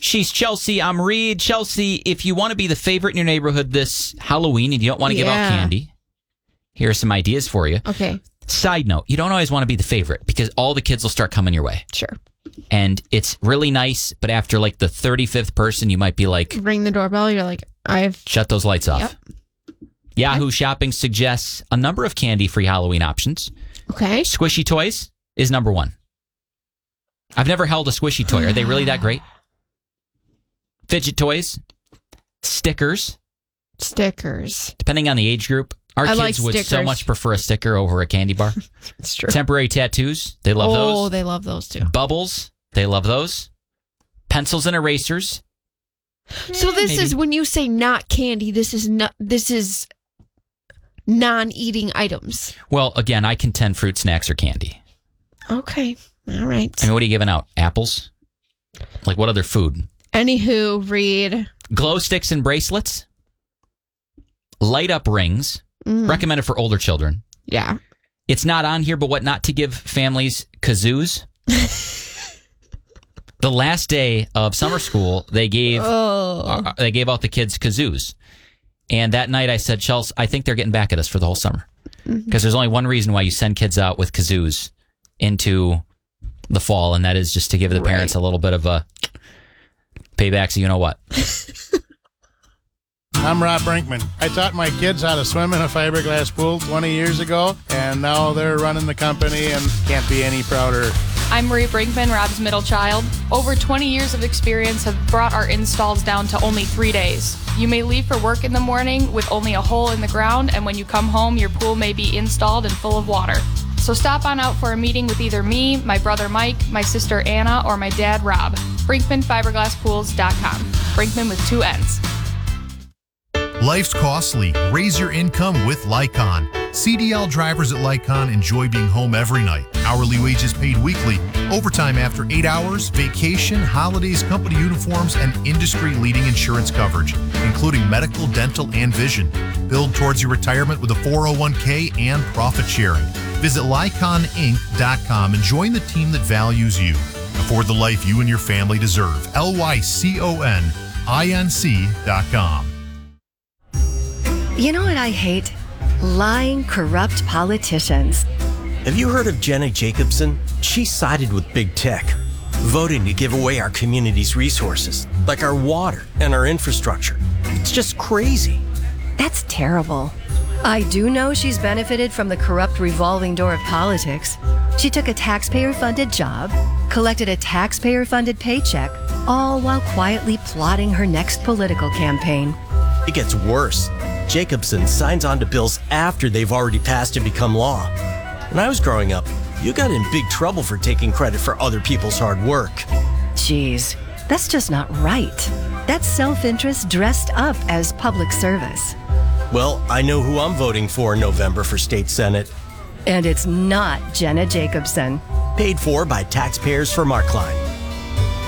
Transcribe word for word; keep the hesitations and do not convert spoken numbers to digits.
She's Chelsea. I'm Reed. Chelsea, if you want to be the favorite in your neighborhood this Halloween and you don't want to give Yeah. out candy, here are some ideas for you. Okay. Side note, you don't always want to be the favorite because all the kids will start coming your way. Sure. And it's really nice, but after like the thirty-fifth person, you might be like, Ring the doorbell. You're like, I've... shut those lights off. Yep. Yahoo Shopping suggests a number of candy-free Halloween options. Okay. Squishy toys is number one. I've never held a squishy toy. Are they really that great? Fidget toys, stickers, Stickers. depending on the age group. Our I kids like would so stickers. much prefer a sticker over a candy bar. It's true. Temporary tattoos, they love oh, those. they love those too. Bubbles, they love those. Pencils and erasers. So Eh, this maybe. is when you say not candy. This is not. This is non-eating items. Well, again, I contend fruit snacks are candy. Okay. All right. I mean, what are you giving out? Apples? Like what other food? Anywho, Reed. Glow sticks and bracelets. Light up rings. Mm, Recommended for older children. yeah. It's not on here, but what not to give families? Kazoos. The last day of summer school, they gave Oh. uh, they gave out the kids kazoos. And that night I said, Chelsea, I think they're getting back at us for the whole summer. Because there's only one reason why you send kids out with kazoos into the fall, and that is just to give the Right. parents a little bit of a payback, so you know what. I'm Rob Brinkman. I taught my kids how to swim in a fiberglass pool twenty years ago, and now they're running the company and can't be any prouder. I'm Marie Brinkman, Rob's middle child. Over twenty years of experience have brought our installs down to only three days. You may leave for work in the morning with only a hole in the ground, and when you come home, your pool may be installed and full of water. So stop on out for a meeting with either me, my brother Mike, my sister Anna, or my dad Rob. Brinkman Fiberglass Pools dot com. Brinkman with two N's. Life's costly. Raise your income with Lycon. C D L drivers at Lycon enjoy being home every night. Hourly wages paid weekly, overtime after eight hours, vacation, holidays, company uniforms, and industry-leading insurance coverage, including medical, dental, and vision. Build towards your retirement with a four oh one k and profit sharing. Visit Lycon Inc dot com and join the team that values you. Afford the life you and your family deserve. L Y C O N I N C dot com. You know what I hate? Lying, corrupt politicians. Have you heard of Jenna Jacobson? She sided with big tech, voting to give away our community's resources, like our water and our infrastructure. It's just crazy. That's terrible. I do know she's benefited from the corrupt revolving door of politics. She took a taxpayer-funded job, collected a taxpayer-funded paycheck, all while quietly plotting her next political campaign. It gets worse. Jacobson signs on to bills after they've already passed and become law. When I was growing up, you got in big trouble for taking credit for other people's hard work. Jeez, that's just not right. That's self-interest dressed up as public service. Well, I know who I'm voting for in November for state senate. And it's not Jenna Jacobson. Paid for by taxpayers for Markline.